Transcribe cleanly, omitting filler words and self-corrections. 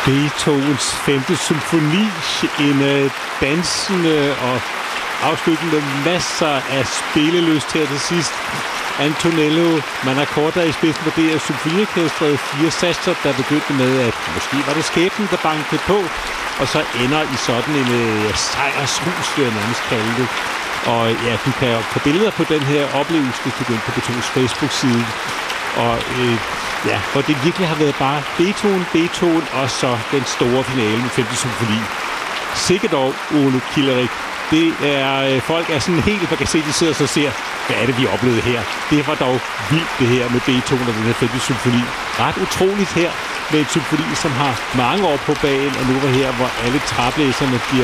Beethovens 5. symfoni, en dansende og afsluttende masser af spillelyst her til sidst. Antonello Mannacorda i spidsen for det symfoniorkestret 4 satser, der begyndte med, at måske var det skæbnen, der bankede på, og så ender i sådan en sejrsrus, vil jeg nærmest kalde det. Og ja, du kan få billeder på den her oplevelse, hvis du går ind på Beethovens Facebook-side. Og ja, hvor det virkelig har været bare Beethoven og så den store finale med 5. symfoni. Sikkert dog, Ole Killerik. Det er, folk er sådan helt, man kan se, de sidder og ser, hvad er det, vi oplevede her. Det var dog vildt, det her med Beethoven og den her 5. symfoni. Ret utroligt her med en symfoni, som har mange år på bagen, og nu var her, hvor alle traplæserne bliver